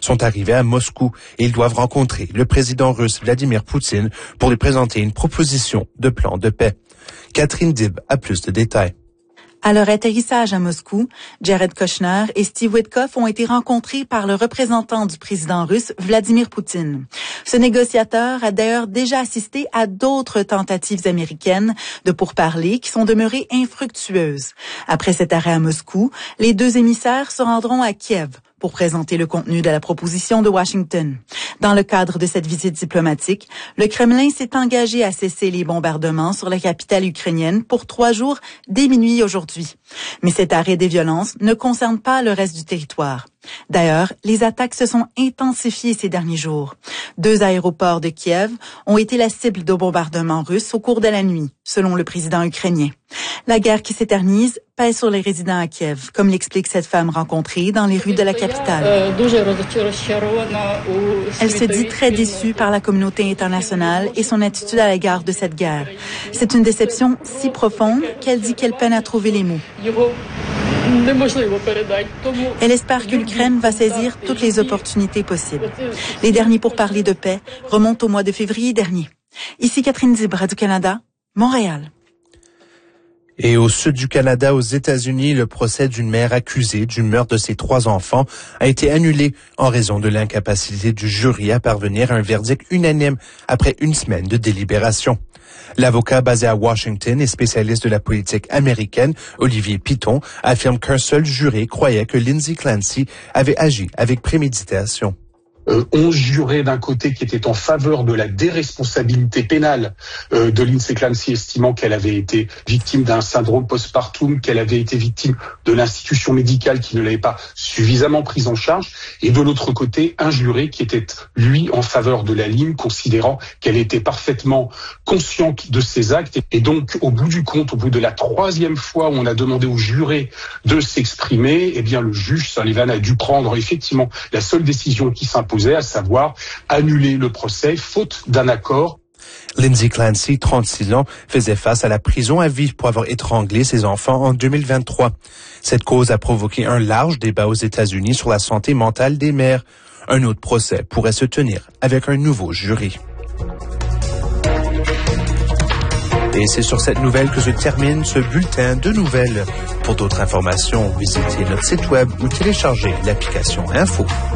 sont arrivés à Moscou et ils doivent rencontrer le président russe Vladimir Poutine pour lui présenter une proposition de plan de paix. Catherine Dib a plus de détails. À leur atterrissage à Moscou, Jared Kushner et Steve Witkoff ont été rencontrés par le représentant du président russe, Vladimir Poutine. Ce négociateur a d'ailleurs déjà assisté à d'autres tentatives américaines de pourparlers qui sont demeurées infructueuses. Après cet arrêt à Moscou, les deux émissaires se rendront à Kiev pour présenter le contenu de la proposition de Washington. Dans le cadre de cette visite diplomatique, le Kremlin s'est engagé à cesser les bombardements sur la capitale ukrainienne pour 3 jours dès minuit aujourd'hui. Mais cet arrêt des violences ne concerne pas le reste du territoire. D'ailleurs, les attaques se sont intensifiées ces derniers jours. 2 aéroports de Kiev ont été la cible de bombardements russes au cours de la nuit, selon le président ukrainien. La guerre qui s'éternise pèse sur les résidents à Kiev, comme l'explique cette femme rencontrée dans les rues de la capitale. Elle se dit très déçue par la communauté internationale et son attitude à l'égard de cette guerre. C'est une déception si profonde qu'elle dit qu'elle peine à trouver les mots. Elle espère que l'Ukraine va saisir toutes les opportunités possibles. Les derniers pourparlers de paix remontent au mois de février dernier. Ici Catherine Dib, Radio-Canada, Montréal. Et au sud du Canada, aux États-Unis, le procès d'une mère accusée du meurtre de ses 3 enfants a été annulé en raison de l'incapacité du jury à parvenir à un verdict unanime après 1 semaine de délibération. L'avocat basé à Washington et spécialiste de la politique américaine, Olivier Piton, affirme qu'un seul juré croyait que Lindsay Clancy avait agi avec préméditation. 11 jurés d'un côté qui étaient en faveur de la déresponsabilité pénale de Lindsay Clancy, estimant qu'elle avait été victime d'un syndrome postpartum, qu'elle avait été victime de l'institution médicale qui ne l'avait pas suffisamment prise en charge, et de l'autre côté, un juré qui était, lui, en faveur de la ligne, considérant qu'elle était parfaitement consciente de ses actes. Et donc, au bout du compte, au bout de la 3e fois où on a demandé aux jurés de s'exprimer, eh bien, le juge Sullivan a dû prendre effectivement la seule décision qui s'impose, à savoir annuler le procès, faute d'un accord. Lindsay Clancy, 36 ans, faisait face à la prison à vie pour avoir étranglé ses enfants en 2023. Cette cause a provoqué un large débat aux États-Unis sur la santé mentale des mères. Un autre procès pourrait se tenir avec un nouveau jury. Et c'est sur cette nouvelle que se termine ce bulletin de nouvelles. Pour d'autres informations, visitez notre site web ou téléchargez l'application Info.